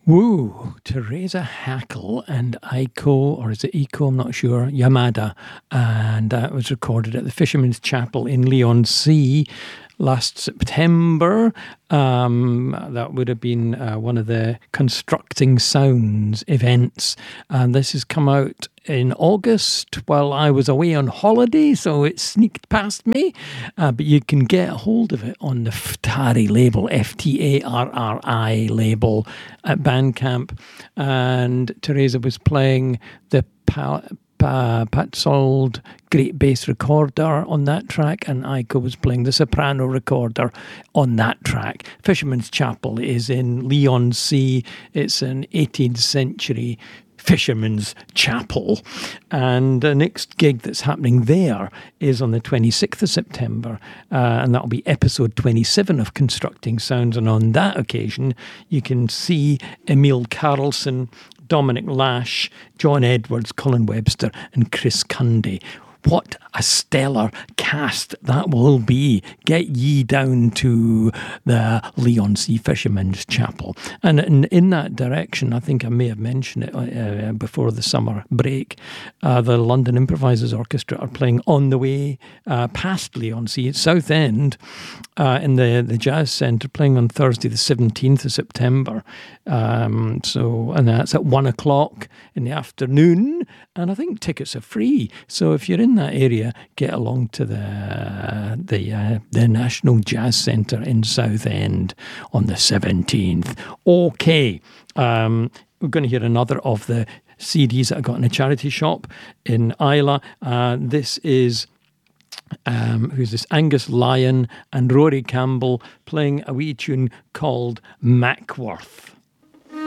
Woo! Teresa Hackle and Aiko, or is it Eiko? I'm not sure. Yamada. And that was recorded at the Fisherman's Chapel in Leigh-on-Sea last September. That would have been one of the Constructing Sounds events. And this has come out in August while I was away on holiday, so it sneaked past me. But you can get a hold of it on the Ftari label, F-T-A-R-R-I label at Bandcamp. And Teresa was playing the Patsold great bass recorder on that track, and Aiko was playing the soprano recorder on that track. Fisherman's Chapel is in Leigh-on-Sea. It's an 18th century fisherman's chapel, and the next gig that's happening there is on the 26th of September, and that'll be episode 27 of Constructing Sounds. And on that occasion you can see Emil Carlson, Dominic Lash, John Edwards, Colin Webster and Chris Cundy. What a stellar cast that will be. Get ye down to the Leigh-on-Sea Fisherman's Chapel. And in that direction, I think I may have mentioned it before the summer break, the London Improvisers Orchestra are playing on the way past Leigh-on-Sea at Southend in the Jazz Centre, playing on Thursday the 17th of September. And that's at 1 o'clock in the afternoon, and I think tickets are free. So if you're in that area, get along to the National Jazz Centre in Southend on the 17th. Okay, we're going to hear another of the CDs that I got in a charity shop in Islay. This is who's this? Angus Lyon and Rory Campbell playing a wee tune called Mackworth.